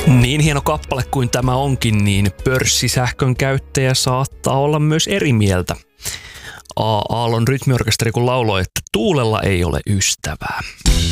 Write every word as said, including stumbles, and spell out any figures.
Niin hieno kappale kuin tämä onkin, niin pörssisähkön käyttäjä saattaa olla myös eri mieltä. A. Aallon rytmiorkesteri kun lauloi, että tuulella ei ole ystävää.